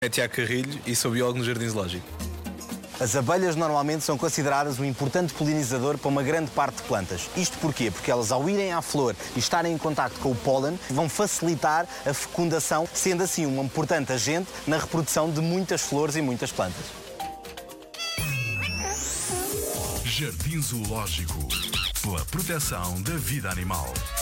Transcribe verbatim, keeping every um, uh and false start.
É Tiago Carrilho e sou biólogo no Jardim Zoológico. As abelhas normalmente são consideradas um importante polinizador para uma grande parte de plantas. Isto porquê? Porque elas, ao irem à flor e estarem em contacto com o pólen, vão facilitar a fecundação, sendo assim um importante agente na reprodução de muitas flores e muitas plantas. Jardim Zoológico, pela proteção da vida animal.